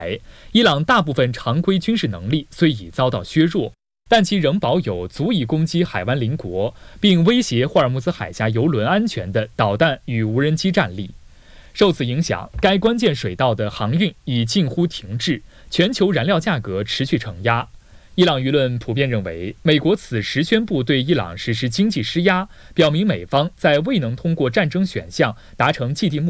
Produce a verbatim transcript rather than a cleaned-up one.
伊朗大部分常规军事能力虽已遭到削弱，但其仍保有足以攻击海湾邻国并威胁霍尔木兹海峡油轮安全的导弹与无人机战力。受此影响，该关键水道的航运已近乎停滞，全球燃料价格持续承压。伊朗舆论普遍认为，美国此时宣布对伊朗实施经济施压，表明美方在未能通过战争选项达成既定目